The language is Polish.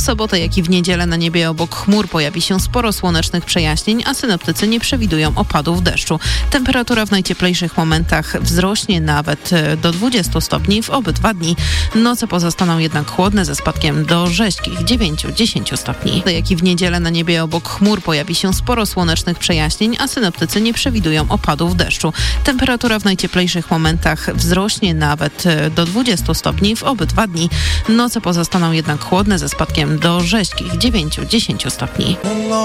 w sobotę, jak i w niedzielę na niebie obok chmur pojawi się sporo słonecznych przejaśnień, a synoptycy nie przewidują opadów deszczu. Temperatura w najcieplejszych momentach wzrośnie nawet do 20 stopni w obydwa dni. Noce pozostaną jednak chłodne ze spadkiem do rzeźkich 9-10 stopni. Jak i w niedzielę na niebie obok chmur pojawi się sporo słonecznych przejaśnień, a synoptycy nie przewidują opadów deszczu. Temperatura w najcieplejszych momentach wzrośnie nawet do 20 stopni w obydwa dni. Noce pozostaną jednak chłodne ze spadkiem do rzeźkich 9-10 stopni.